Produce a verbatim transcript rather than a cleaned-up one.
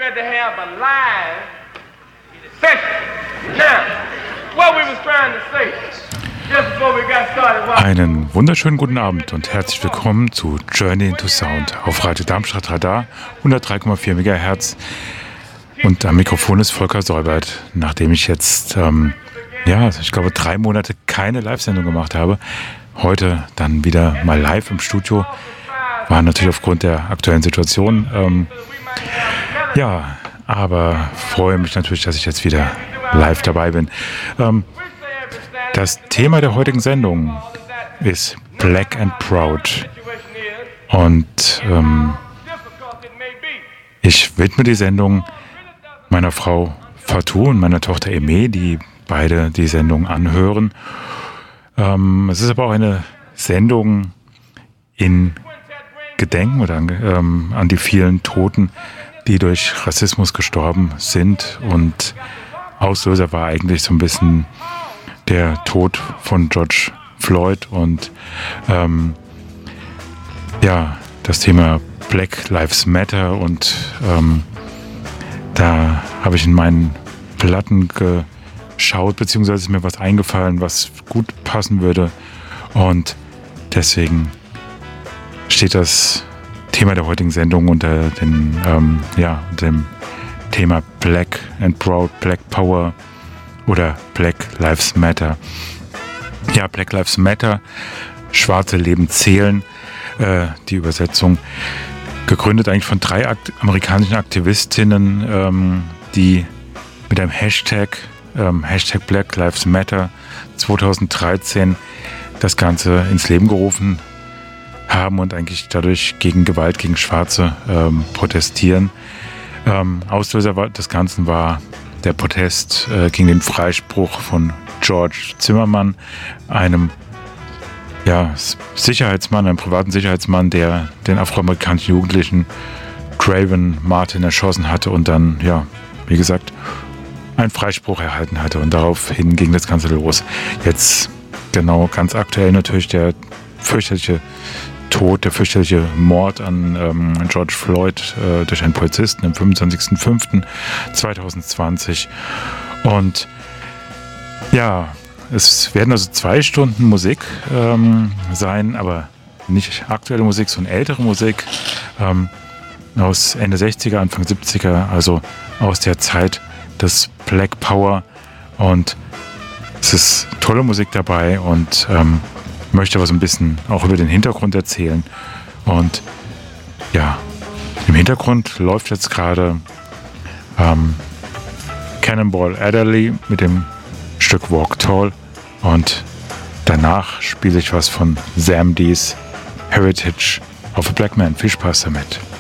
ready to have a live session. Now, what we was trying to say, just before we got started. Einen wunderschönen guten Abend und herzlich willkommen zu Journey into Sound auf Radio Darmstadt Radar hundertdrei Komma vier Megahertz. Und am Mikrofon ist Volker Säubert, nachdem ich jetzt, ähm, ja, ich glaube, drei Monate keine Live-Sendung gemacht habe. Heute dann wieder mal live im Studio. War natürlich aufgrund der aktuellen Situation. Ähm, ja, aber freue mich natürlich, dass ich jetzt wieder live dabei bin. Ähm, das Thema der heutigen Sendung ist Black and Proud. Und ähm, ich widme die Sendung meiner Frau Fatou und meiner Tochter Eme, die beide die Sendung anhören. Ähm, es ist aber auch eine Sendung in Gedenken oder an, ähm, an die vielen Toten, die durch Rassismus gestorben sind. Und Auslöser war eigentlich so ein bisschen der Tod von George Floyd und ähm, ja, das Thema Black Lives Matter. Und ähm, da habe ich in meinen Platten geschaut, beziehungsweise ist mir was eingefallen, was gut passen würde. Und deswegen steht das Thema der heutigen Sendung unter, den, ähm, ja, unter dem Thema Black and Proud, Black Power oder Black Lives Matter. Ja, Black Lives Matter, schwarze Leben zählen, äh, die Übersetzung. Gegründet eigentlich von drei Akt- amerikanischen Aktivistinnen, ähm, die mit einem Hashtag, ähm, Hashtag Black Lives Matter zweitausenddreizehn das Ganze ins Leben gerufen haben und eigentlich dadurch gegen Gewalt gegen Schwarze ähm, protestieren. Ähm, Auslöser war, des Ganzen war der Protest äh, gegen den Freispruch von George Zimmerman, einem ja, Sicherheitsmann, einem privaten Sicherheitsmann, der den afroamerikanischen Jugendlichen Trayvon Martin erschossen hatte und dann, ja, wie gesagt, einen Freispruch erhalten hatte. Und daraufhin ging das Ganze los. Jetzt genau ganz aktuell natürlich der fürchterliche Tod, der fürchterliche Mord an ähm, George Floyd äh, durch einen Polizisten am fünfundzwanzigsten fünften zweitausendzwanzig. Und ja, es werden also zwei Stunden Musik ähm, sein, aber nicht aktuelle Musik, sondern ältere Musik ähm, aus Ende sechziger, Anfang siebziger, also aus der Zeit des Black Power. Und es ist tolle Musik dabei und ähm, möchte aber so ein bisschen auch über den Hintergrund erzählen. Und ja, im Hintergrund läuft jetzt gerade ähm, Cannonball Adderley mit dem Stück Walk Tall. Und danach spiele ich was von Sam Dees Heritage of a Black Man. Viel Spaß damit.